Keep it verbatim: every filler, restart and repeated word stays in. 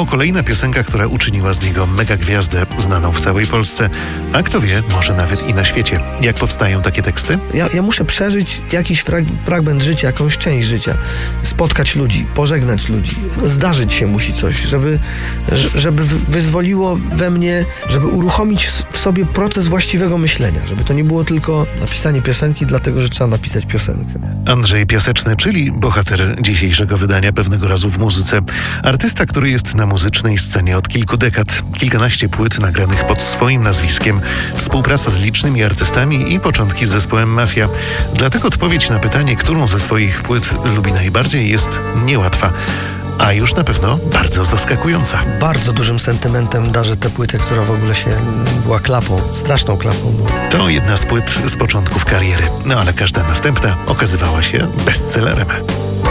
To kolejna piosenka, która uczyniła z niego megagwiazdę, znaną w całej Polsce, a kto wie, może nawet i na świecie. Jak powstają takie teksty? Ja, ja muszę przeżyć jakiś frag, fragment życia, jakąś część życia, spotkać ludzi, pożegnać ludzi. Zdarzyć się musi coś, żeby, żeby wyzwoliło we mnie, żeby uruchomić w sobie proces właściwego myślenia, żeby to nie było tylko napisanie piosenki, dlatego że trzeba napisać piosenkę. Andrzej Piaseczny, czyli bohater dzisiejszego wydania Pewnego razu w muzyce. Artysta, który jest na muzycznej scenie od kilku dekad. Kilkanaście płyt nagranych pod swoim nazwiskiem, współpraca z licznymi artystami i początki z zespołem Mafia. Dlatego odpowiedź na pytanie, którą ze swoich płyt lubi najbardziej, jest niełatwa. A już na pewno bardzo zaskakująca. Bardzo dużym sentymentem darzę tę płytę, która w ogóle się była klapą, straszną klapą. To jedna z płyt z początków kariery, no ale każda następna okazywała się bestsellerem.